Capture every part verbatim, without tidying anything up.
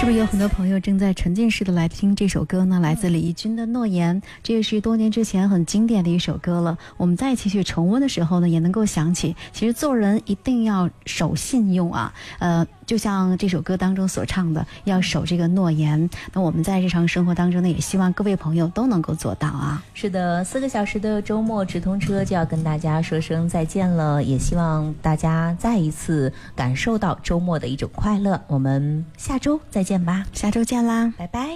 是不是有很多朋友正在沉浸式的来听这首歌呢？来自李翊君的《诺言》，这也是多年之前很经典的一首歌了。我们再一起去重温的时候呢，也能够想起，其实做人一定要守信用啊。呃，就像这首歌当中所唱的，要守这个诺言。那我们在日常生活当中呢，也希望各位朋友都能够做到啊。 是的，四个小时的周末直通车就要跟大家说声再见了，也希望大家再一次感受到周末的一种快乐。我们下周再见吧， 下周见啦， 拜拜。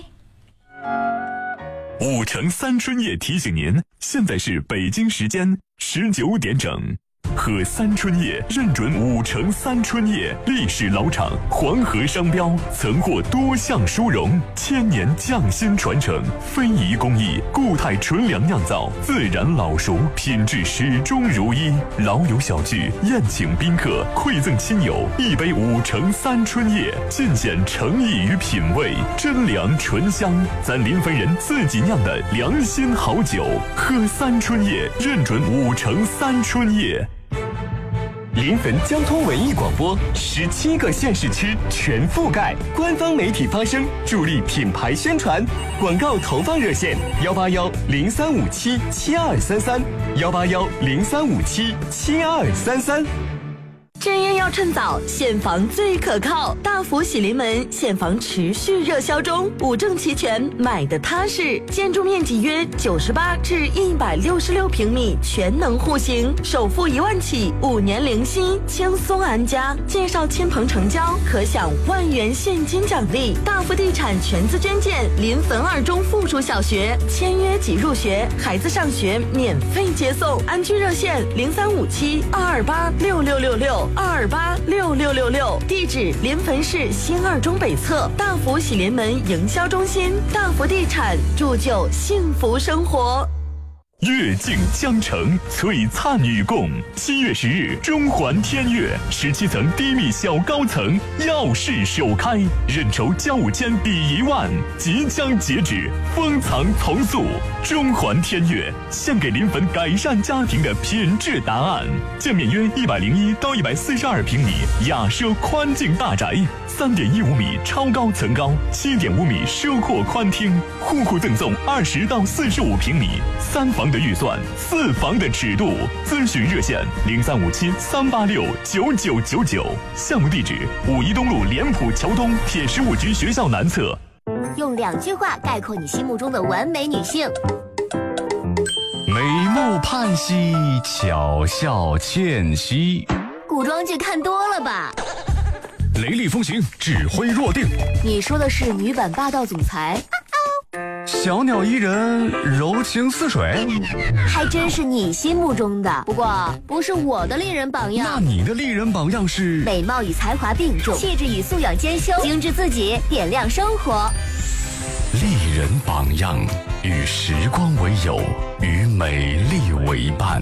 五城三春夜提醒您，现在是北京时间十九点整。和三春夜认准五城三春夜历史老厂，黄河商标，曾获多项殊荣，千年匠心传承，非遗工艺，固态纯粮酿造，自然老熟，品质始终如一。老友小聚，宴请宾客，馈赠亲友，一杯五城三春夜，尽显诚意与品味，真粮醇香，咱临汾人自己酿的良心好酒。喝三春夜，认准五城三春夜。 临汾交通文艺广播，十七个县市区全覆盖，官方媒体发声，助力品牌宣传。广告投放热线：幺八幺零三五七七二三三，幺八幺零三五七七二三三。 正业要趁早，现房最可靠。大福喜临门，现房持续热销中，五证齐全，买的踏实。建筑面积约九十八至一百六十六平米，全能户型，首付一万起，五年零息，轻松安家。介绍亲朋成交，可享万元现金奖励。大福地产全资捐建临汾二中附属小学，签约即入学，孩子上学免费接送。安居热线零三五七二二八六六六六。二二八六六六六，地址临汾市新二中北侧大福喜临门营销中心。大福地产，铸就幸福生活。 月镜江城，璀璨与共。七月十日，中环天悦十七层低密小高层耀世首开，认筹交五千抵一万，即将截止，封藏从速。中环天悦献给临汾改善家庭的品质答案。建面约一百零一到一百四十二平米雅奢宽净大宅，三点一五米超高层高，七点五米奢阔宽厅，户户赠送二十到四十五平米，三房的预算，四房的尺度。咨询热线零三五七三八六九九九九。项目地址：五一东路联普桥东铁十五局学校南侧。 用两句话概括你心目中的完美女性： 美目盼兮，巧笑倩兮。 古装剧看多了吧？ 雷厉风行，指挥若定。 你说的是女版霸道总裁？ 小鸟依人，柔情似水。 还真是你心目中的，不过不是我的丽人榜样。 那你的丽人榜样是？ 美貌与才华并重，气质与素养兼修，精致自己，点亮生活。 丽人榜样，与时光为友，与美丽为伴。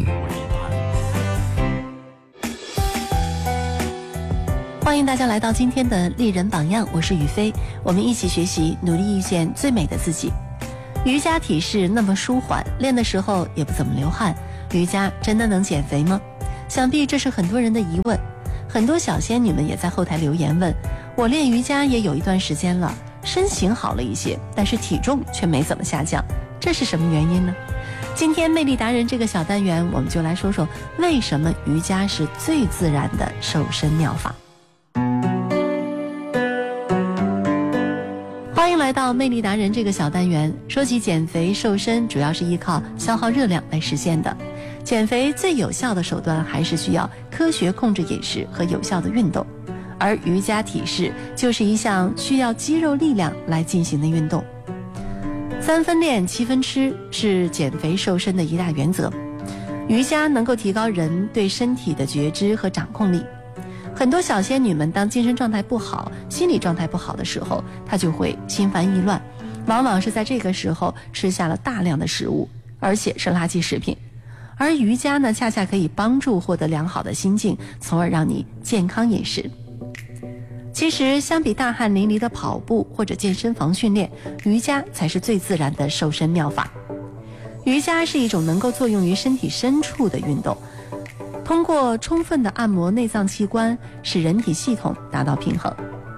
欢迎大家来到今天的丽人榜样，我是雨飞，我们一起学习，努力遇见最美的自己。瑜伽体式那么舒缓，练的时候也不怎么流汗，瑜伽真的能减肥吗？想必这是很多人的疑问。很多小仙女们也在后台留言问，我练瑜伽也有一段时间了，身形好了一些，但是体重却没怎么下降，这是什么原因呢？今天魅力达人这个小单元，我们就来说说为什么瑜伽是最自然的瘦身妙法。欢迎来到魅力达人这个小单元。说起减肥瘦身，主要是依靠消耗热量来实现的。减肥最有效的手段还是需要科学控制饮食和有效的运动，而瑜伽体式就是一项需要肌肉力量来进行的运动。三分练七分吃是减肥瘦身的一大原则。瑜伽能够提高人对身体的觉知和掌控力。很多小仙女们当精神状态不好，心理状态不好的时候，她就会心烦意乱，往往是在这个时候吃下了大量的食物，而且是垃圾食品。而瑜伽呢，恰恰可以帮助获得良好的心境，从而让你健康饮食。其实相比大汗淋漓的跑步或者健身房训练，瑜伽才是最自然的瘦身妙法。瑜伽是一种能够作用于身体深处的运动，通过充分的按摩内脏器官，使人体系统达到平衡。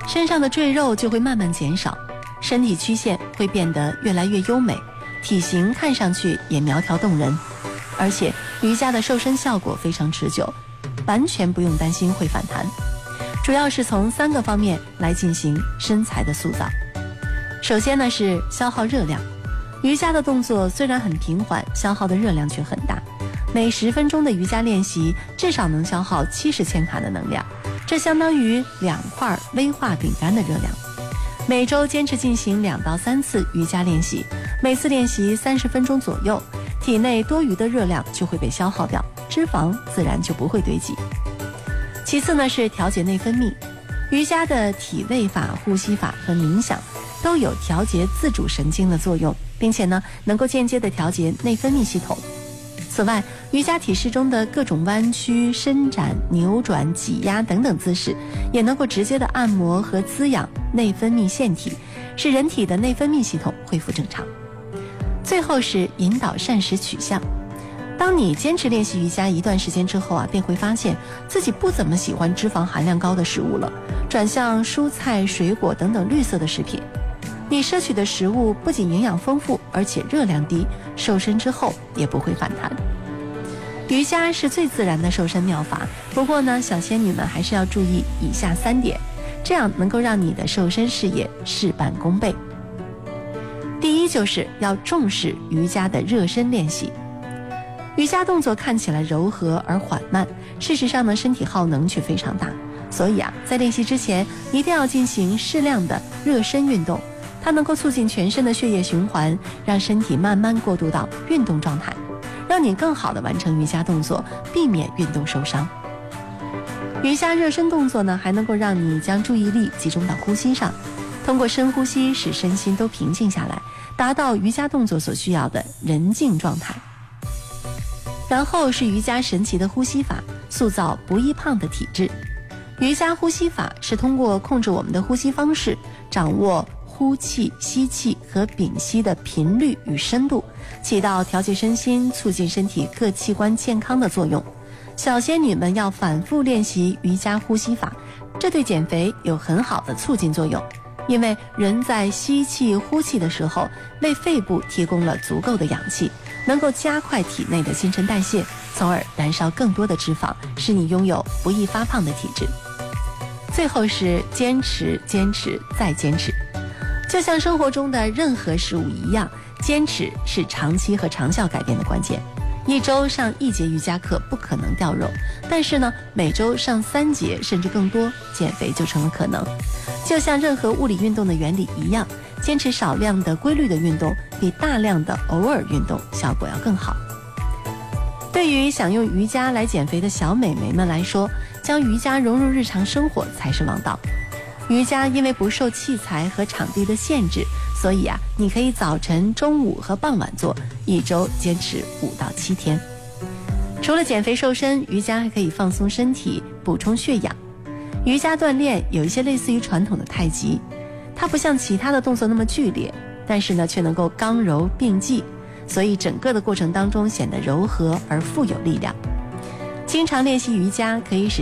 身上的赘肉就会慢慢减少，身体曲线会变得越来越优美，体型看上去也苗条动人。而且瑜伽的瘦身效果非常持久，完全不用担心会反弹。主要是从三个方面来进行身材的塑造。首先呢是消耗热量，瑜伽的动作虽然很平缓，消耗的热量却很大。每十分钟的瑜伽练习至少能消耗七十千卡的能量，这相当于两块威化饼干的热量。每周坚持进行两到三次瑜伽练习，每次练习三十分钟左右，体内多余的热量就会被消耗掉，脂肪自然就不会堆积。其次呢是调节内分泌，瑜伽的体位法、呼吸法和冥想都有调节自主神经的作用，并且呢能够间接的调节内分泌系统。此外，瑜伽体式中的各种弯曲、伸展、扭转、挤压等等姿势，也能够直接的按摩和滋养内分泌腺体，使人体的内分泌系统恢复正常。最后是引导膳食取向。当你坚持练习瑜伽一段时间之后啊，便会发现自己不怎么喜欢脂肪含量高的食物了，转向蔬菜、水果等等绿色的食品。你摄取的食物不仅营养丰富，而且热量低，瘦身之后也不会反弹。瑜伽是最自然的瘦身妙法，不过呢，小仙女们还是要注意以下三点，这样能够让你的瘦身事业事半功倍。第一，就是要重视瑜伽的热身练习。瑜伽动作看起来柔和而缓慢，事实上呢，身体耗能却非常大。所以啊，在练习之前一定要进行适量的热身运动，它能够促进全身的血液循环，让身体慢慢过渡到运动状态，让你更好地完成瑜伽动作，避免运动受伤。瑜伽热身动作呢，还能够让你将注意力集中到呼吸上，通过深呼吸使身心都平静下来，达到瑜伽动作所需要的人静状态。然后是瑜伽神奇的呼吸法，塑造不易胖的体质。瑜伽呼吸法是通过控制我们的呼吸方式，掌握呼气、吸气和屏息的频率与深度，起到调节身心、促进身体各器官健康的作用。小仙女们要反复练习瑜伽呼吸法，这对减肥有很好的促进作用。因为人在吸气、呼气的时候，为肺部提供了足够的氧气，能够加快体内的新陈代谢，从而燃烧更多的脂肪，使你拥有不易发胖的体质。最后是坚持、坚持再坚持。就像生活中的任何事物一样，坚持是长期和长效改变的关键。一周上一节瑜伽课不可能掉肉，但是呢，每周上三节甚至更多，减肥就成了可能。就像任何物理运动的原理一样，坚持少量的规律的运动，比大量的偶尔运动效果要更好。对于想用瑜伽来减肥的小美眉们来说，将瑜伽融入日常生活才是王道。瑜伽因为不受器材和场地的限制，所以啊，你可以早晨、中午和傍晚做，一周坚持五到七天。除了减肥瘦身，瑜伽还可以放松身体，补充血氧。瑜伽锻炼有一些类似于传统的太极，它不像其他的动作那么剧烈，但是呢，却能够刚柔并济，所以整个的过程当中显得柔和而富有力量。经常练习瑜伽可以使